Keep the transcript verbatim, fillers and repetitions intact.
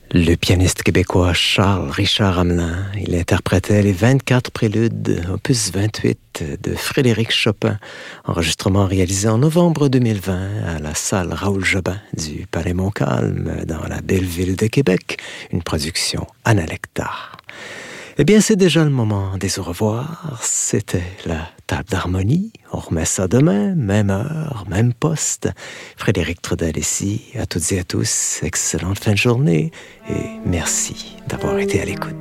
Le pianiste québécois Charles Richard Hamelin, il interprétait les vingt-quatre préludes, opus vingt-huit de Frédéric Chopin, enregistrement réalisé en novembre deux mille vingt à la salle Raoul-Jobin du Palais Montcalm dans la belle ville de Québec, une production Analecta. Eh bien, c'est déjà le moment des au revoir. C'était la table d'harmonie. On remet ça demain, même heure, même poste. Frédéric Trudel ici. À toutes et à tous, excellente fin de journée et merci d'avoir été à l'écoute.